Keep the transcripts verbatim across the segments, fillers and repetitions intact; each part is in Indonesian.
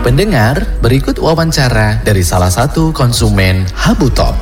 Pendengar, berikut wawancara dari salah satu konsumen Habu Top.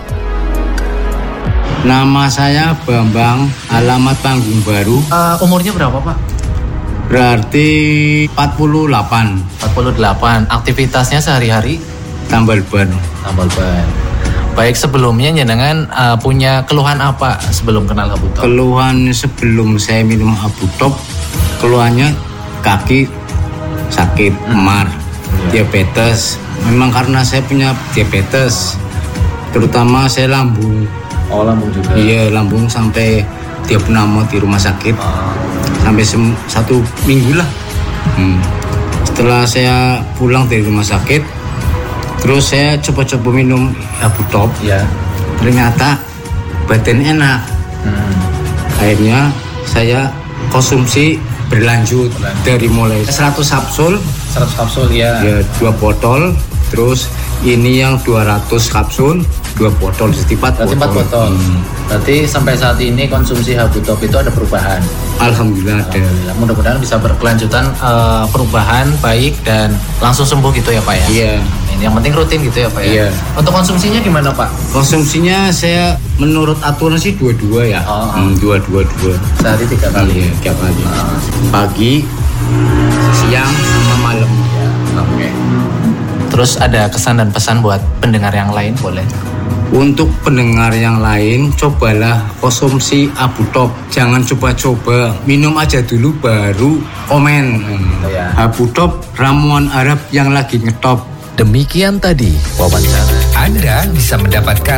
Nama saya Bambang, alamat Panggung Baru. Uh, umurnya berapa, Pak? Berarti empat puluh delapan. empat puluh delapan. Aktivitasnya sehari-hari? Tambal ban. Tambal ban. Baik, sebelumnya jenengan uh, punya keluhan apa sebelum kenal Habu Top? Keluhan sebelum saya minum Habu Top, keluhannya kaki sakit, emar, hmm. diabetes. Memang karena saya punya diabetes, terutama saya lambung. Oh, lambung juga? Iya, lambung sampai tiap nama di rumah sakit. Oh. Sampai sem- satu minggu lah. Hmm. Setelah saya pulang dari rumah sakit, terus saya coba-coba minum Habu Top. Ya. Ternyata badan enak. Hmm. Akhirnya saya konsumsi berlanjut, berlanjut. Dari mulai seratus kapsul. seratus kapsul ya. Ya, dua botol. Terus ini yang dua ratus kapsul, dua botol, setiap botol. empat botol. Hmm. Berarti sampai saat ini konsumsi Habu Top itu ada perubahan. Alhamdulillah ada. Alhamdulillah. Mudah-mudahan bisa berkelanjutan uh, perubahan baik dan langsung sembuh gitu ya, Pak ya. Iya. Ini yang penting rutin gitu ya, Pak ya. Iya. Untuk konsumsinya gimana, Pak? Konsumsinya saya menurut aturan sih dua-dua ya. Oh, hmm, dua-dua-dua. Sehari tiga kali. Iya, tiap kali. Oh. Pagi, siang, sama malam. Ya, oke. Okay. Terus ada kesan dan pesan buat pendengar yang lain, boleh? Untuk pendengar yang lain, cobalah konsumsi Habu Top. Jangan coba-coba, minum aja dulu baru komen. Hmm. Ya. Habu Top, ramuan Arab yang lagi ngetop. Demikian tadi wawancara. Anda bisa mendapatkan